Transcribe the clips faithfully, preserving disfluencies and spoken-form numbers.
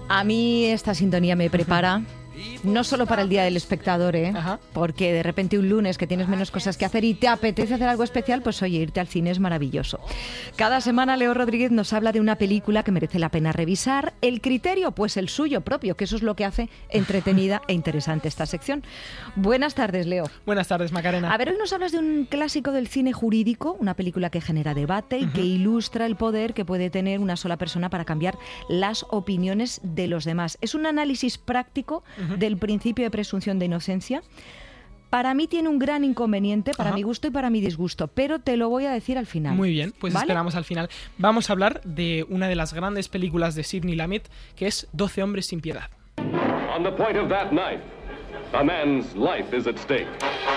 A mí esta sintonía me prepara no solo para el Día del Espectador, ¿eh? Ajá. Porque de repente un lunes que tienes menos cosas que hacer y te apetece hacer algo especial, pues oye, irte al cine es maravilloso. Cada semana Leo Rodríguez nos habla de una película que merece la pena revisar. El criterio, pues el suyo propio, que eso es lo que hace entretenida e interesante esta sección. Buenas tardes, Leo. Buenas tardes, Macarena. A ver, hoy nos hablas de un clásico del cine jurídico, una película que genera debate y uh-huh. que ilustra el poder que puede tener una sola persona para cambiar las opiniones de los demás. Es un análisis práctico uh-huh. del principio de presunción de inocencia. Para mí tiene un gran inconveniente, para Ajá. mi gusto y para mi disgusto, pero te lo voy a decir al final. Muy bien, pues ¿vale? Esperamos al final. Vamos a hablar de una de las grandes películas de Sidney Lumet, que es doce hombres sin piedad. On the point of that knife, a man's life is at stake.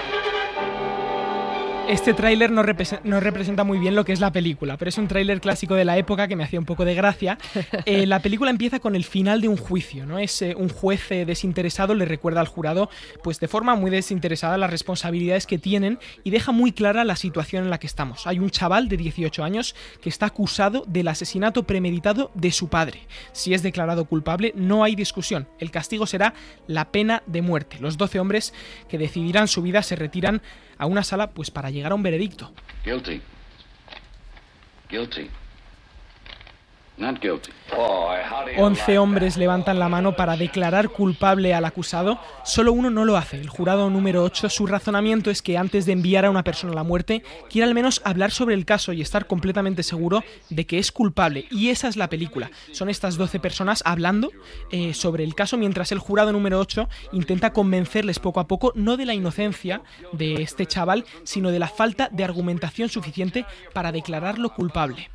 Este tráiler no, repre- no representa muy bien lo que es la película, pero es un tráiler clásico de la época que me hacía un poco de gracia. Eh, la película empieza con el final de un juicio, ¿no? Es eh, un juez eh, desinteresado le recuerda al jurado, pues de forma muy desinteresada, las responsabilidades que tienen y deja muy clara la situación en la que estamos. Hay un chaval de dieciocho años que está acusado del asesinato premeditado de su padre. Si es declarado culpable, no hay discusión. El castigo será la pena de muerte. Los doce hombres que decidirán su vida se retiran a una sala pues para llegar a un veredicto. Guilty. Guilty. Not guilty. Once hombres levantan la mano para declarar culpable al acusado. Solo uno no lo hace, el jurado número ocho. Su razonamiento es que antes de enviar a una persona a la muerte, quiere al menos hablar sobre el caso y estar completamente seguro de que es culpable. Y esa es la película. Son estas doce personas hablando eh, sobre el caso, mientras el jurado número ocho intenta convencerles poco a poco, no de la inocencia de este chaval, sino de la falta de argumentación suficiente para declararlo culpable.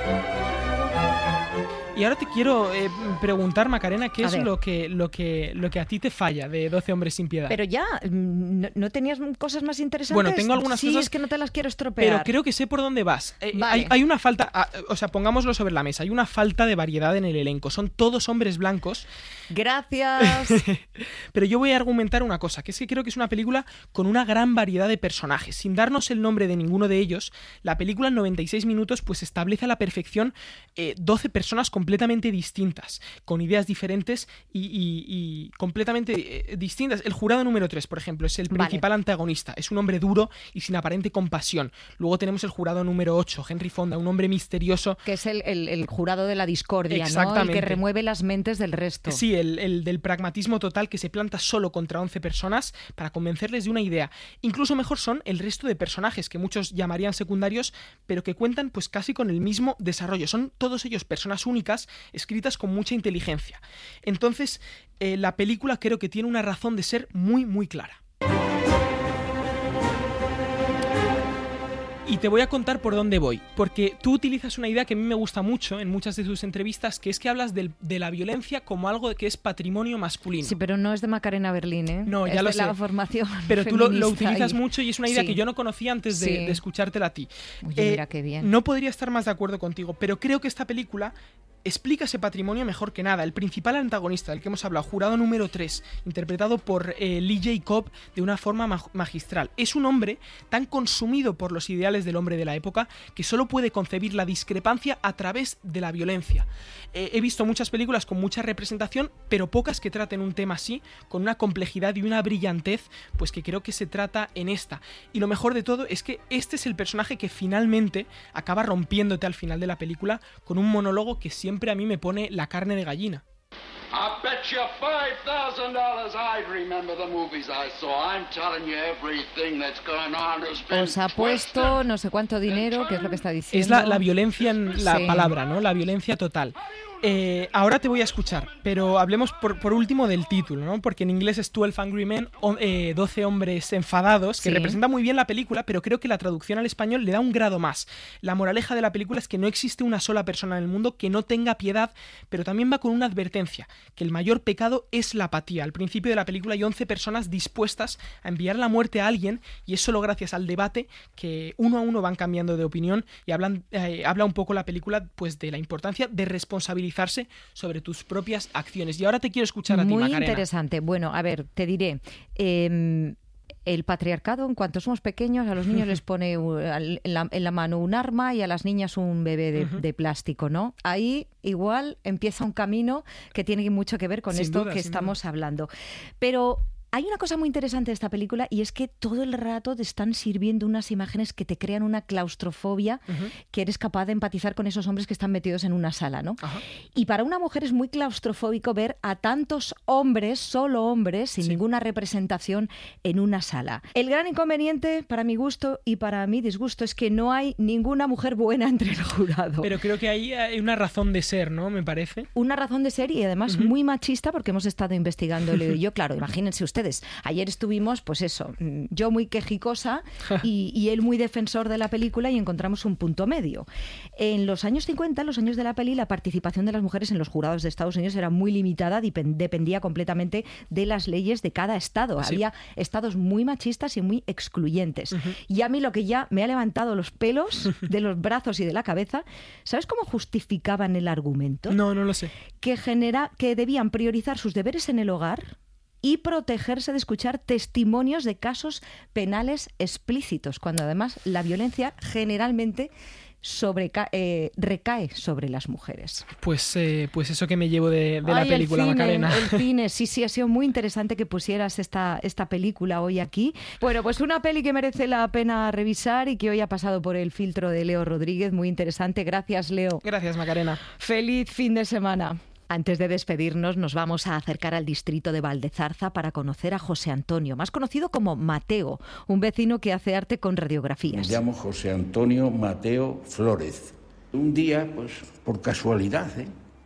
Y ahora te quiero eh, preguntar, Macarena, ¿qué a es ver. lo que, lo, que, lo que a ti te falla de doce hombres sin piedad? Pero ya, ¿no, no tenías cosas más interesantes? Bueno, tengo algunas sí, cosas... es que no te las quiero estropear. Pero creo que sé por dónde vas. Eh, vale. hay, hay una falta, ah, o sea, pongámoslo sobre la mesa, hay una falta de variedad en el elenco. Son todos hombres blancos. Gracias. Pero yo voy a argumentar una cosa, que es que creo que es una película con una gran variedad de personajes. Sin darnos el nombre de ninguno de ellos, la película en noventa y seis minutos pues establece a la perfección eh, doce personas completamente distintas, con ideas diferentes y, y, y completamente eh, distintas. El jurado número tres, por ejemplo, es el principal vale. antagonista. Es un hombre duro y sin aparente compasión. Luego tenemos el jurado número ocho, Henry Fonda, un hombre misterioso. Que es el, el, el jurado de la discordia, Exactamente. ¿no? El que remueve las mentes del resto. Sí, el, el del pragmatismo total, que se planta solo contra once personas para convencerles de una idea. Incluso mejor son el resto de personajes, que muchos llamarían secundarios, pero que cuentan pues casi con el mismo desarrollo. Son todos ellos personas únicas, escritas con mucha inteligencia. Entonces, eh, la película creo que tiene una razón de ser muy, muy clara. Y te voy a contar por dónde voy, porque tú utilizas una idea que a mí me gusta mucho en muchas de tus entrevistas, que es que hablas del, de la violencia como algo que es patrimonio masculino. Sí, pero no es de Macarena Berlín, ¿eh? No, ya es lo de sé. la formación Pero tú lo, lo feminista utilizas y... mucho y es una idea sí. que yo no conocía antes de, sí. de escuchártela a ti. Oye, Eh, mira qué bien. No podría estar más de acuerdo contigo, pero creo que esta película explica ese patrimonio mejor que nada. El principal antagonista del que hemos hablado, jurado número tres, interpretado por eh, Lee Jacob de una forma mag- magistral. Es un hombre tan consumido por los ideales del hombre de la época que solo puede concebir la discrepancia a través de la violencia. Eh, he visto muchas películas con mucha representación, pero pocas que traten un tema así, con una complejidad y una brillantez, pues que creo que se trata en esta. Y lo mejor de todo es que este es el personaje que finalmente acaba rompiéndote al final de la película con un monólogo que siempre Siempre a mí me pone la carne de gallina. I bet you five thousand dollars I'd remember the movies I saw. I'm telling you everything that's going on has been Os ha puesto no sé cuánto dinero, que es lo que está diciendo. Es la, la violencia en la sí. palabra, ¿no? La violencia total. Eh, ahora te voy a escuchar, pero hablemos por, por último del título, ¿no? Porque en inglés es twelve Angry Men, o, eh, doce hombres enfadados, que sí. representa muy bien la película, pero creo que la traducción al español le da un grado más. La moraleja de la película es que no existe una sola persona en el mundo que no tenga piedad, pero también va con una advertencia, que el mayor pecado es la apatía. Al principio de la película hay once personas dispuestas a enviar la muerte a alguien, y es solo gracias al debate que uno a uno van cambiando de opinión y hablan, eh, habla un poco la película pues de la importancia de responsabilizar sobre tus propias acciones. Y ahora te quiero escuchar a ti, Muy Macarena. interesante. Bueno, a ver, te diré. Eh, el patriarcado, en cuanto somos pequeños, a los niños les pone en la, en la mano un arma y a las niñas un bebé de, uh-huh. de plástico, ¿no? Ahí igual empieza un camino que tiene mucho que ver con sin esto duda, que estamos duda. hablando. Pero hay una cosa muy interesante de esta película y es que todo el rato te están sirviendo unas imágenes que te crean una claustrofobia, uh-huh. que eres capaz de empatizar con esos hombres que están metidos en una sala, ¿no? Uh-huh. Y para una mujer es muy claustrofóbico ver a tantos hombres, solo hombres, sin sí. ninguna representación en una sala. El gran inconveniente, para mi gusto y para mi disgusto, es que no hay ninguna mujer buena entre el jurado. Pero creo que ahí hay una razón de ser, ¿no? Me parece. Una razón de ser y además uh-huh. muy machista, porque hemos estado investigando, Leo y yo, claro, imagínense ustedes. Ayer estuvimos, pues eso, yo muy quejicosa y, y él muy defensor de la película y encontramos un punto medio. En los años cincuenta, en los años de la peli, la participación de las mujeres en los jurados de Estados Unidos era muy limitada, dependía completamente de las leyes de cada estado. Sí. Había estados muy machistas y muy excluyentes. Uh-huh. Y a mí lo que ya me ha levantado los pelos de los brazos y de la cabeza, ¿sabes cómo justificaban el argumento? No, no lo sé. Que, genera, que debían priorizar sus deberes en el hogar y protegerse de escuchar testimonios de casos penales explícitos, cuando además la violencia generalmente sobreca- eh, recae sobre las mujeres. Pues, eh, pues eso que me llevo de, de Ay, la película, el cine, Macarena. El cine, sí, sí, ha sido muy interesante que pusieras esta, esta película hoy aquí. Bueno, pues una peli que merece la pena revisar y que hoy ha pasado por el filtro de Leo Rodríguez, muy interesante. Gracias, Leo. Gracias, Macarena. Feliz fin de semana. Antes de despedirnos, nos vamos a acercar al distrito de Valdezarza para conocer a José Antonio, más conocido como Mateo, un vecino que hace arte con radiografías. Me llamo José Antonio Mateo Flórez. Un día, pues por casualidad, ¿eh?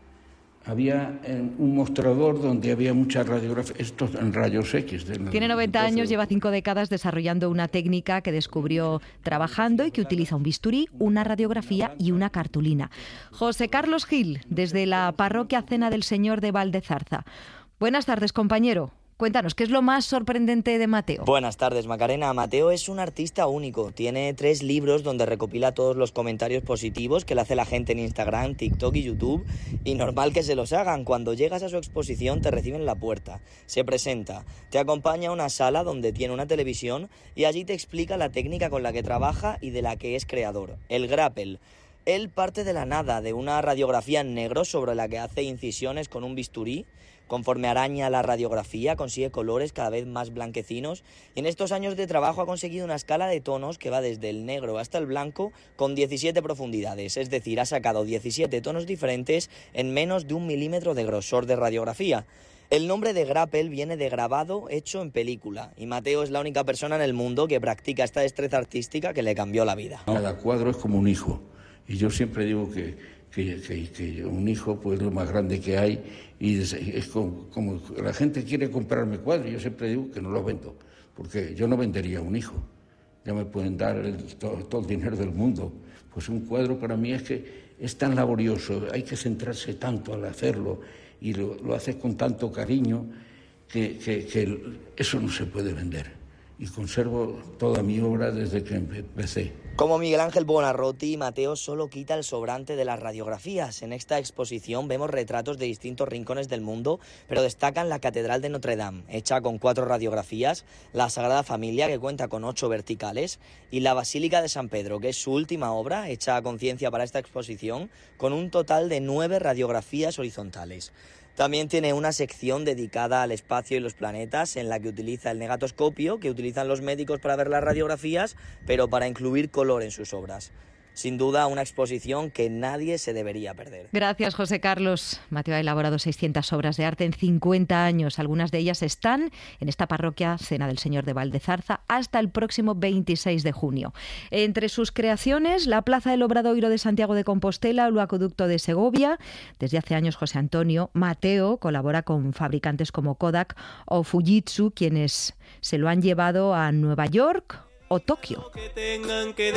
había un mostrador donde había muchas radiografías, estos en rayos X. De Tiene noventa años, lleva cinco décadas desarrollando una técnica que descubrió trabajando y que utiliza un bisturí, una radiografía y una cartulina. José Carlos Gil, desde la parroquia Cena del Señor de Valdezarza. Buenas tardes, compañero. Cuéntanos, ¿qué es lo más sorprendente de Mateo? Buenas tardes, Macarena. Mateo es un artista único. Tiene tres libros donde recopila todos los comentarios positivos que le hace la gente en Instagram, TikTok y YouTube. Y normal que se los hagan. Cuando llegas a su exposición te reciben en la puerta. Se presenta, te acompaña a una sala donde tiene una televisión y allí te explica la técnica con la que trabaja y de la que es creador, el grapple. Él parte de la nada, de una radiografía en negro sobre la que hace incisiones con un bisturí. Conforme araña la radiografía, consigue colores cada vez más blanquecinos y en estos años de trabajo ha conseguido una escala de tonos que va desde el negro hasta el blanco con diecisiete profundidades, es decir, ha sacado diecisiete tonos diferentes en menos de un milímetro de grosor de radiografía. El nombre de grapple viene de grabado hecho en película y Mateo es la única persona en el mundo que practica esta destreza artística que le cambió la vida. Cada cuadro es como un hijo y yo siempre digo que... Que, que, que un hijo pues es lo más grande que hay y es, es como, como la gente quiere comprarme cuadros, yo siempre digo que no los vendo, porque yo no vendería un hijo, ya me pueden dar el, todo, todo el dinero del mundo, pues un cuadro para mí es que es tan laborioso, hay que centrarse tanto al hacerlo y lo, lo haces con tanto cariño que, que, que eso no se puede vender. Y conservo toda mi obra desde que empecé. Como Miguel Ángel Buonarroti, Mateo solo quita el sobrante de las radiografías. En esta exposición vemos retratos de distintos rincones del mundo, pero destacan la Catedral de Notre Dame, hecha con cuatro radiografías, la Sagrada Familia, que cuenta con ocho verticales, y la Basílica de San Pedro, que es su última obra, hecha a conciencia para esta exposición, con un total de nueve radiografías horizontales. También tiene una sección dedicada al espacio y los planetas en la que utiliza el negatoscopio que utilizan los médicos para ver las radiografías, pero para incluir color en sus obras. Sin duda, una exposición que nadie se debería perder. Gracias, José Carlos. Mateo ha elaborado seiscientas obras de arte en cincuenta años. Algunas de ellas están en esta parroquia Cena del Señor de Valdezarza hasta el próximo veintiséis de junio. Entre sus creaciones, la Plaza del Obradoiro de Santiago de Compostela o el Acueducto de Segovia. Desde hace años, José Antonio Mateo colabora con fabricantes como Kodak o Fujitsu, quienes se lo han llevado a Nueva York o Tokio. Que tengan que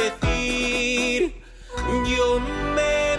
decir, yo me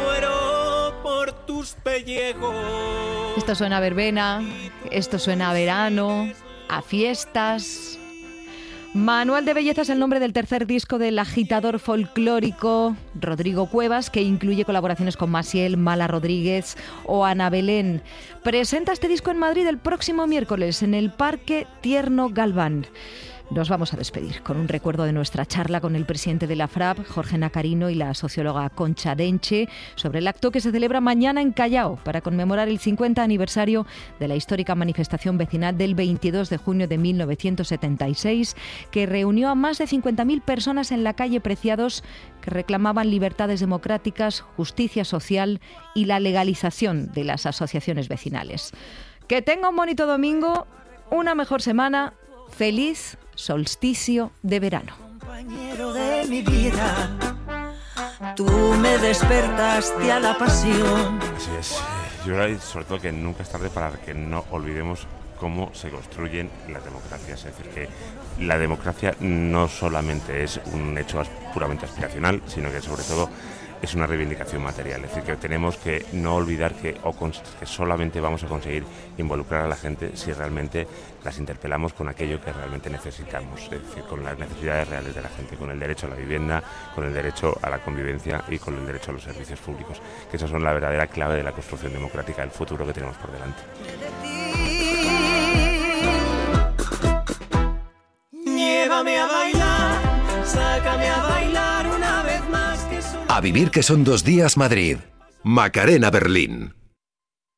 muero por tus pellejos. Esto suena a verbena, esto suena a verano, a fiestas. Manual de Belleza es el nombre del tercer disco del agitador folclórico Rodrigo Cuevas, que incluye colaboraciones con Maciel, Mala Rodríguez o Ana Belén. Presenta este disco en Madrid el próximo miércoles en el Parque Tierno Galván. Nos vamos a despedir con un recuerdo de nuestra charla con el presidente de la FRAP, Jorge Nacarino, y la socióloga Concha Denche, sobre el acto que se celebra mañana en Callao para conmemorar el cincuenta aniversario de la histórica manifestación vecinal del veintidós de junio de mil novecientos setenta y seis, que reunió a más de cincuenta mil personas en la calle Preciados, que reclamaban libertades democráticas, justicia social y la legalización de las asociaciones vecinales. Que tenga un bonito domingo, una mejor semana, feliz solsticio de verano. Compañero de mi vida, tú me despertaste a la pasión. Así es. Yo creo sobre todo que nunca es tarde para que no olvidemos cómo se construyen las democracias. Es decir, que la democracia no solamente es un hecho puramente aspiracional, sino que sobre todo es una reivindicación material. Es decir, que tenemos que no olvidar que, o con, que solamente vamos a conseguir involucrar a la gente si realmente las interpelamos con aquello que realmente necesitamos, es decir, con las necesidades reales de la gente, con el derecho a la vivienda, con el derecho a la convivencia y con el derecho a los servicios públicos, que esas son la verdadera clave de la construcción democrática del futuro que tenemos por delante. Llévame a bailar, sácame a bailar una vez más. Que son... A vivir que son dos días Madrid. Macarena Berlín.